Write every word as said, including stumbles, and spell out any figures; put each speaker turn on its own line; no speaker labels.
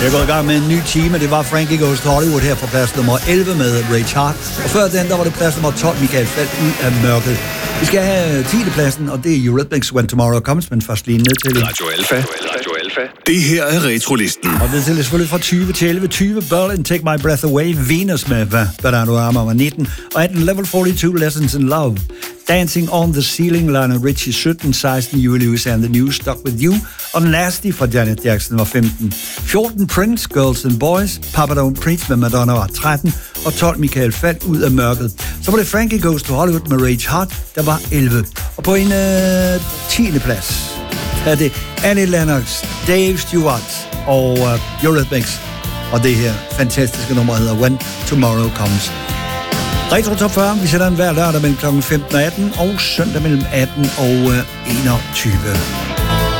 Jeg går i gang med en ny time. Det var Frankie Goes to Hollywood her fra plads nummer elleve med Ray Charles. Og før den, der var det plads nummer tolv, Michael Falch, Ud af mørket. Vi skal have tiende pladsen, og det er Eurythmics When Tomorrow Comes, men først lige ned til...
Radio Alpha. Radio Alpha. Det her er Retrolisten.
Og det er selvfølgelig fra tyve til elleve. tyve, Berlin, Take My Breath Away. Venus med Bernardo Armour var nitten. Og atten, Level forty-two, Lessons in Love. Dancing on the Ceiling, Lionel Richie sytten, seksten, Huey Lewis and the News, Stuck With You, og Nasty fra Janet Jackson var femten. fjorten, Prince, Girls and Boys, Papa Don't Preach med Madonna var tretten, og tolv, Michael Falch, Ud af mørket. Så var det Frankie Goes to Hollywood med Ray Charles, der var elleve. Og på en øh, tiende plads er det Annie Lennox, Dave Stewart og uh, Eurythmics, og det her fantastiske nummer hedder When Tomorrow Comes. Retro Top fyrre, vi sætter den hver lørdag mellem klokken femten og atten, og søndag mellem atten og enogtyve.